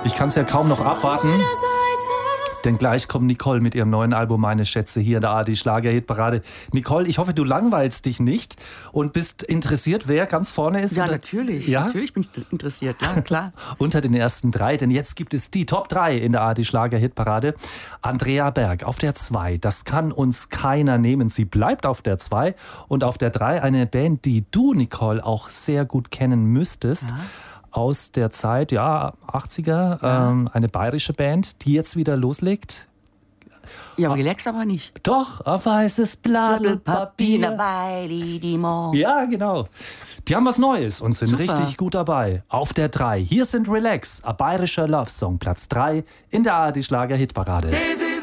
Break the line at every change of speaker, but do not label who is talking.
Ich kann es ja kaum noch abwarten, denn gleich kommt Nicole mit ihrem neuen Album Meine Schätze hier in der ARD Schlager-Hitparade. Nicole, ich hoffe, du langweilst dich nicht und bist interessiert, wer ganz vorne ist.
Ja, natürlich. Ja? Natürlich bin ich interessiert, ja, klar.
Unter den ersten 3, denn jetzt gibt es die Top 3 in der ARD Schlager-Hitparade. Andrea Berg auf der 2, das kann uns keiner nehmen. Sie bleibt auf der 2 und auf der 3 eine Band, die du, Nicole, auch sehr gut kennen müsstest. Ja. Aus der Zeit, 80er, eine bayerische Band, die jetzt wieder loslegt.
Ja, relax aber nicht.
Doch, auf weißes Blatt Papier. Ja, genau. Die haben was Neues und sind richtig gut dabei. Auf der 3, hier sind Relax, ein bayerischer Love-Song, Platz 3 in der ARD Schlager-Hitparade.